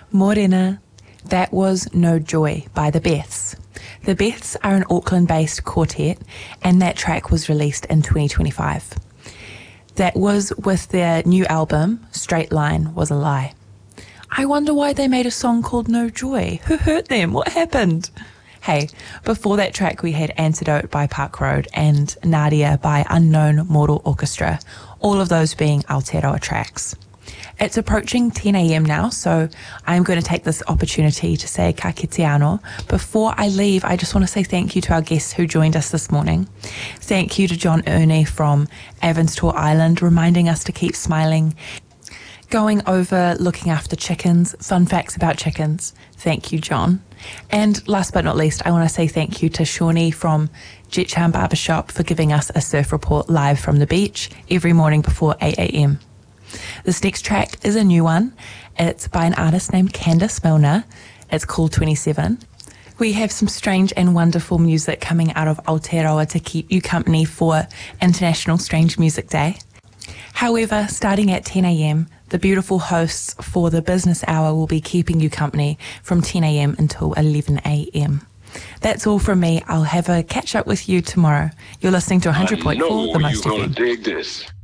Morena. That was No Joy by The Beths. The Beths are an Auckland-based quartet, and that track was released in 2025. That was with their new album, Straight Line Was a Lie. I wonder why they made a song called No Joy. Who hurt them? What happened? Hey, before that track we had Antidote by Park Road and Nadia by Unknown Mortal Orchestra, all of those being Aotearoa tracks. It's approaching 10 a.m. now, so I'm going to take this opportunity to say ka kite anō. Before I leave, I just want to say thank you to our guests who joined us this morning. Thank you to John Ernie from Evanstor Island, reminding us to keep smiling. Going over looking after chickens, fun facts about chickens. Thank you, John. And last but not least, I want to say thank you to Shawnee from Jetchan Barbershop for giving us a surf report live from the beach every morning before 8 a.m. This next track is a new one. It's by an artist named Candice Milner. It's called 27. We have some strange and wonderful music coming out of Aotearoa to keep you company for International Strange Music Day. However, starting at 10 a.m, the beautiful hosts for the business hour will be keeping you company from 10 a.m. until 11 a.m. That's all from me. I'll have a catch up with you tomorrow. You're listening to 100.4 The Most FM. I know you're gonna dig this.